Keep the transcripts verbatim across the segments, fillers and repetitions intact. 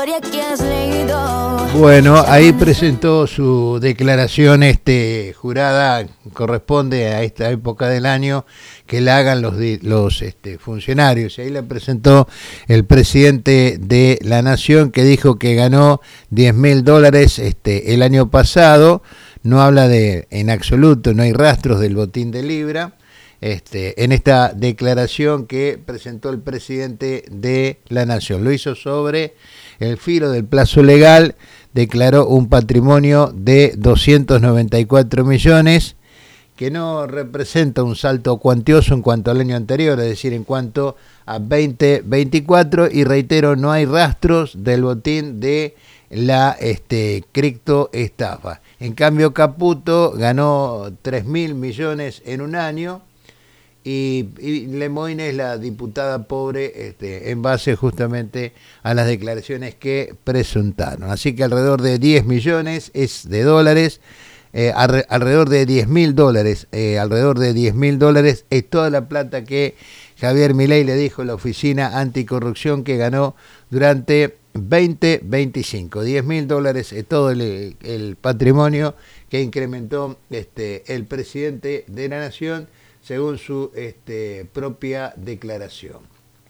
Bueno, ahí presentó su declaración este, jurada, corresponde a esta época del año que la hagan los, los este, funcionarios. Y ahí la presentó el presidente de la Nación, que dijo que ganó diez mil dólares este, el año pasado. No habla de, en absoluto, no hay rastros del botín de Libra. Este, en esta declaración que presentó el presidente de la Nación. Lo hizo sobre el filo del plazo legal, declaró un patrimonio de doscientos noventa y cuatro millones, que no representa un salto cuantioso en cuanto al año anterior, es decir, en cuanto a veinte veinticuatro, y reitero, no hay rastros del botín de la este, criptoestafa. En cambio, Caputo ganó tres mil millones en un año, Y, y Lemoine es la diputada pobre este, en base justamente a las declaraciones que presentaron. Así que alrededor de diez millones es de dólares, eh, ar, alrededor de diez mil dólares, eh, alrededor de diez mil dólares es toda la plata que Javier Milei le dijo a la Oficina Anticorrupción que ganó durante veinte veinticinco. diez mil dólares es todo el, el patrimonio que incrementó este, el presidente de la Nación, según su este, propia declaración.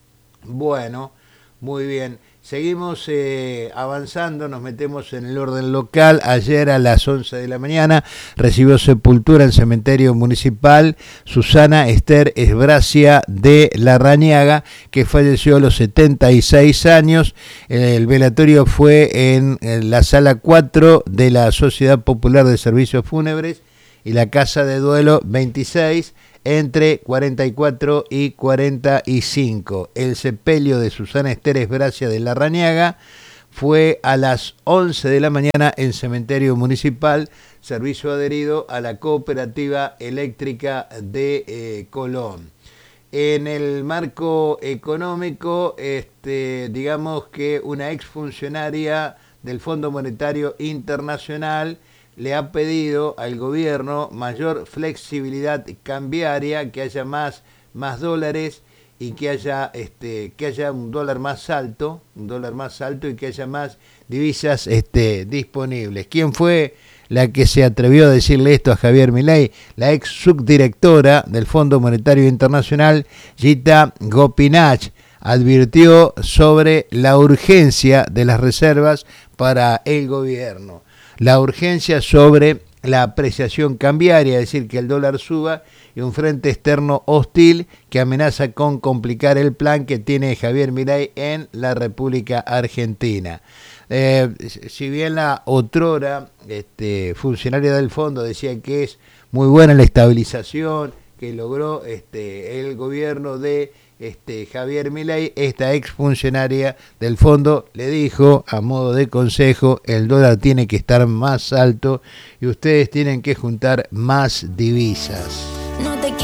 Bueno, muy bien. Seguimos eh, avanzando, nos metemos en el orden local. Ayer a las once de la mañana recibió sepultura en el cementerio municipal Susana Esther Esbracia de Larrañaga, que falleció a los setenta y seis años. El velatorio fue en, en la sala cuatro de la Sociedad Popular de Servicios Fúnebres y la Casa de Duelo veintiséis, entre cuarenta y cuatro y cuarenta y cinco. El sepelio de Susana Esther Esbracia de Larrañaga fue a las once de la mañana en Cementerio Municipal, servicio adherido a la Cooperativa Eléctrica de eh, Colón. En el marco económico, este, digamos que una exfuncionaria del Fondo Monetario Internacional le ha pedido al gobierno mayor flexibilidad cambiaria, que haya más, más dólares y que haya, este, que haya un dólar más alto, un dólar más alto y que haya más divisas este, disponibles. ¿Quién fue la que se atrevió a decirle esto a Javier Milei? La ex subdirectora del Fondo Monetario Internacional, Gita Gopinath, advirtió sobre la urgencia de las reservas para el gobierno. La urgencia sobre la apreciación cambiaria, es decir, que el dólar suba, y un frente externo hostil que amenaza con complicar el plan que tiene Javier Milei en la República Argentina. Eh, si bien la otrora este, funcionaria del fondo decía que es muy buena la estabilización que logró este, el gobierno de Este, Javier Milei, esta exfuncionaria del fondo le dijo a modo de consejo: el dólar tiene que estar más alto y ustedes tienen que juntar más divisas.